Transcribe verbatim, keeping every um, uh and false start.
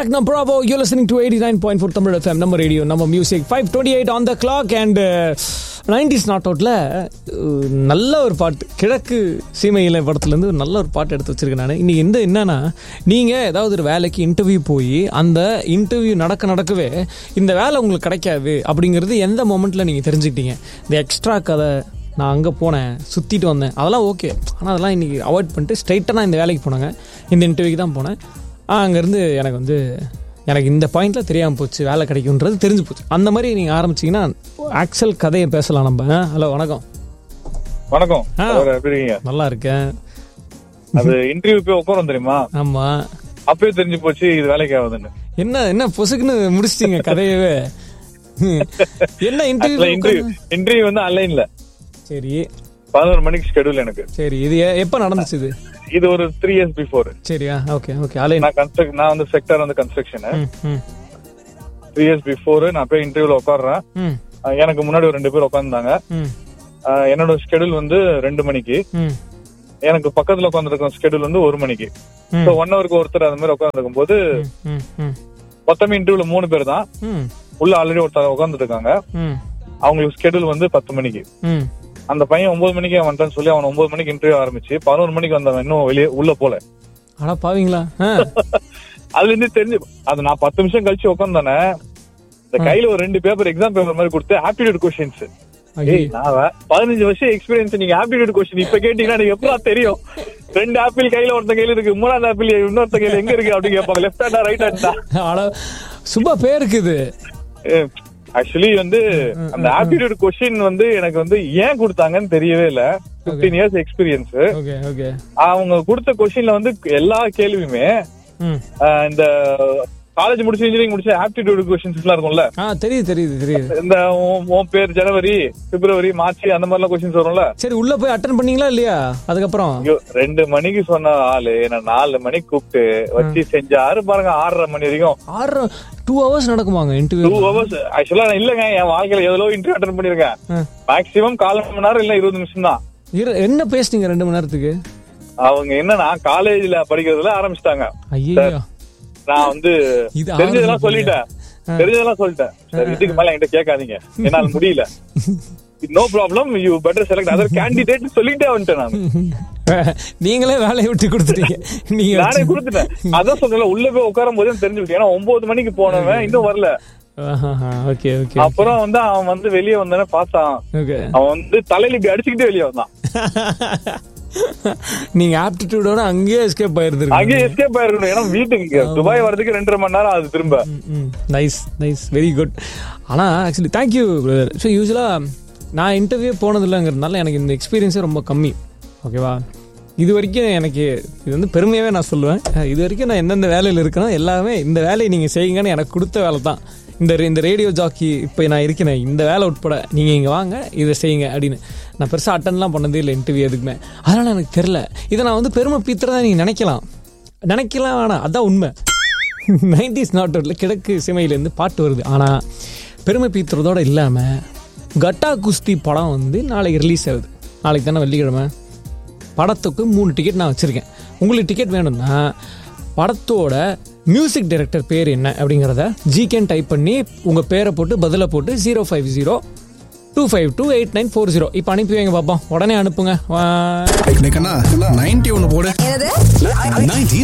back now, Bravo. You're listening to eighty-nine point four Tamil F M, number radio, number music. five twenty-eight on the clock and uh, nineties not outல நல்ல ஒரு பாட்டு கிழக்கு சீமையில படத்துலேருந்து நல்ல ஒரு பாட்டு எடுத்து வச்சிருக்கேன் நான். இன்னைக்கு எந்த என்னன்னா, நீங்கள் ஏதாவது ஒரு வேலைக்கு இன்டர்வியூ போய் அந்த இன்டர்வியூ நடக்க நடக்கவே இந்த வேலை உங்களுக்கு கிடைக்காது அப்படிங்கிறது எந்த மொமெண்ட்டில் நீங்கள் தெரிஞ்சுக்கிட்டீங்க. இந்த எக்ஸ்ட்ரா கதை, நான் அங்கே போனேன், சுற்றிட்டு வந்தேன், அதெல்லாம் ஓகே. ஆனால் அதெல்லாம் இன்றைக்கி அவாய்ட் பண்ணிட்டு ஸ்ட்ரைட்டாக நான் இந்த வேலைக்கு போனாங்க, இந்த இன்டர்வியூக்கு தான் போனேன். அங்கேருந்து எனக்கு வந்து எனக்கு இந்த பாயிண்டில் தெரியாமல் போச்சு, வேலை கிடைக்குன்றது தெரிஞ்சு போச்சு. அந்த மாதிரி நீங்கள் ஆரம்பிச்சிங்கன்னா ஆக்சுவல் கதையை பேசலாம் நம்ம. ஹலோ, வணக்கம். வணக்கம், எப்படி இருக்கீங்க? நல்லா இருக்கேன். அது இன்டர்வியூ போய் உட்காரம் தெரியுமா? ஆமா, அப்பவே தெரிஞ்சு போச்சு இது வேலைக்கு ஆகுதுன்னு. என்ன என்ன பொசுக்குன்னு முடிச்சிட்டீங்க கதையவே. என்ன இன்டர்வியூ? இன்டர்வியூ இன்டர்வியூ வந்து ஆன்லைன்ல. சரி, பதினோரு மணிக்கு ஷெட்யூல் எனக்கு. சரி, இது எப்ப நடந்துச்சு? இது இது ஒரு த்ரீ இயர்ஸ் பிஃபோர். சரியா, ஓகே ஓகே. ஆன்லைன். நான் கன்ஸ்ட்ரக்ட் நான் வந்து செக்டர் வந்து கன்ஸ்ட்ரக்ஷன். த்ரீ இயர்ஸ் பிஃபோர் நான் போய் இன்டர்வியூல உட்கார்றேன். எனக்கு முன்னாடி ஒரு ரெண்டு பேர் உட்காந்துருந்தாங்க. என்னோட ஷெட்யூல் வந்து ரெண்டு மணிக்கு, எனக்கு பக்கத்துல உட்காந்துருக்க ஷெட்யூல் வந்து ஒரு மணிக்கு. சோ ஒன் ஹவருக்கு ஒருத்தர் அந்த மாதிரி உட்காந்துருக்கும் போது மொத்தமே இன்டர்வியூல மூணு பேர் தான். உள்ள ஆல்ரெடி ஒருத்தர் உட்காந்துட்டு இருக்காங்க. அவங்களுக்கு ஷெட்யூல் வந்து பத்து மணிக்கு. அந்த பையன் ஒன்பது மணிக்கு வந்துட்டான்னு சொல்லி அவன் ஒன்பது மணிக்கு இன்டர்வியூ ஆரம்பிச்சு பதினோரு மணிக்கு வந்தவன் இன்னும் வெளியே உள்ள போல. ஆனா பாவீங்களா? அதுல இருந்து தெரிஞ்சு அது நான் பத்து நிமிஷம் கழிச்சு உட்காந்தானே, இந்த கையில ஒரு ரெண்டு பேப்பர் எக்ஸாம் பேப்பர் மாதிரி கொடுத்து ஆப்டிடியூட் கொஸ்டின்ஸ். பதினஞ்சு வருஷம் எக்ஸ்பீரியன்ஸ், நீங்க ஆப்டிடியூட் கொஸ்டின் இப்ப கேட்டீங்கன்னா நீங்க எப்பதான் தெரியும்? ரெண்டு ஆப்பிள் கையில ஒருத்த கையில இருக்கு, மூணாவது ஆப்பிள் இன்னொருத்த கையில எங்க இருக்கு அப்படின்னு கேட்பாங்க. Left ஹேண்டா right ஹேண்டா? சும்மா பேருக்கு இது. ஆக்சுவலி வந்து அந்த ஆப்டிடியூட் கொஸ்டின் வந்து எனக்கு வந்து ஏன் கொடுத்தாங்கன்னு தெரியவே இல்ல. Fifteen years experience. அவங்க கொடுத்த கொஸ்டின்ல வந்து எல்லா கேள்வியுமே இந்த காலேஜ் முடிச்சு இன்ஜினியரிங் முடிச்ச ஆப்டிடியூட் கொஸ்டின்ஸ் எல்லாம் இருக்கும்ல. தெரியுது தெரியுது தெரியுது. இந்த உன் பேர் ஜனவரி, பிப்ரவரி, மார்ச் அந்த மாதிரி எல்லாம் கொஸ்டின்ஸ் வரும்ல. சரி, உள்ள போய் அட்டெண்ட் பண்ணீங்களா இல்லையா? அதுக்கப்புறம் ரெண்டு மணிக்கு சொன்ன ஆளு நான் நாலு மணிக்கு கூப்பிட்டு வச்சு செஞ்ச ஆறு பாருங்க, ஆறரை மணி வரைக்கும். ஆறு two hours நடக்குமாங்க interview? Two hours ஆக்சுவலா இல்லங்க, என் வாழ்க்கையில எவ்வளவு இன்டர்வியூ அட்டெண்ட் பண்ணிருக்கேன். மேக்ஸிமம் கால் மணி நேரம் இல்ல இருபது நிமிஷம் தான். என்ன பேசுனீங்க ரெண்டு மணி நேரத்துக்கு? அவங்க என்னன்னா காலேஜ்ல படிக்கிறதுல ஆரம்பிச்சிட்டாங்க. ஐயோ, நான் வந்து தெரிஞ்சதெல்லாம் சொல்லிட்டேன் தெரிஞ்சதெல்லாம் சொல்லிட்டேன் இதுக்கு மேல என்கிட்ட கேட்காதீங்க, என்னால முடியல, no problem, you better select other candidate சொல்லிட்டே வந்துட்டேன். நான் நீங்களே வேலையை விட்டு கொடுத்துட்டீங்க. நீங்க நானே கொடுத்துட்டேன். அதான் சொன்னல, உள்ள போய் உட்காரும் போது தெரிஞ்சுக்கிட்டேன். ஏன்னா ஒன்பது மணிக்கு போனவன் இன்னும் வரல. அப்புறம் வந்து அவன் வந்து வெளியே வந்தானே பார்த்தான், அவன் வந்து தலையில இப்படி அடிச்சுக்கிட்டே வெளியே வந்தான். நீங்க ஆப்டிடியூடோட அங்கேயே எஸ்கேப் ஆயிருந்தீங்க. அங்கேயே எஸ்கேப் ஆயிருக்கணும். ஏன்னா வீட்டுக்கு துபாய் வரதுக்கு ரெண்டரை மணி நேரம் அது திரும்ப. Nice nice, very good. ஆனா ஆக்சுவலி தேங்க்யூ பிரதர். ஸோ யூஸ்வலா நான் இன்டர்வியூ போனதில்லைங்கிறதுனால எனக்கு இந்த எக்ஸ்பீரியன்ஸே ரொம்ப கம்மி. ஓகேவா? இது வரைக்கும் எனக்கு இது வந்து பெருமையாகவே நான் சொல்லுவேன். இது வரைக்கும் நான் எந்தெந்த வேலையில் இருக்கேனோ எல்லாமே இந்த வேலையை நீங்கள் செய்யுங்கன்னு எனக்கு கொடுத்த வேலை தான். இந்த இந்த ரேடியோ ஜாக்கி இப்போ நான் இருக்கிறேன், இந்த வேலை உட்பட நீங்கள் இங்கே வாங்க இதை செய்யுங்க அப்படின்னு. நான் பெருசாக அட்டன்லாம் பண்ணதே இல்லை இன்டர்வியூ எதுக்குமே. அதனால் எனக்கு தெரில. இதை நான் வந்து பெருமை பீத்துறதா நீங்கள் நினைக்கலாம் நினைக்கலாம் ஆனால் அதான் உண்மை. நைன்டிஸ் நாட் அவுட்டில் கிழக்கு சிமையிலேருந்து பாட்டு வருது. ஆனால் பெருமை பீத்துறதோடு இல்லாமல் கட்டா குஸ்தி படம் வந்து நாளைக்கு ரிலீஸ் ஆகுது. நாளைக்கு தானே வெள்ளிக்கிழமை. படத்துக்கு மூணு டிக்கெட் நான் வச்சுருக்கேன். உங்களுக்கு டிக்கெட் வேணும்னா படத்தோட மியூசிக் டைரக்டர் பேர் என்ன அப்படிங்கிறத ஜிகேன் டைப் பண்ணி உங்கள் பேரை போட்டு பதிலை போட்டு zero five zero two five two eight nine four zero இப்போ அனுப்பி வைங்க பார்ப்போம். உடனே அனுப்புங்க. நைன்டி ஒன்று போடு.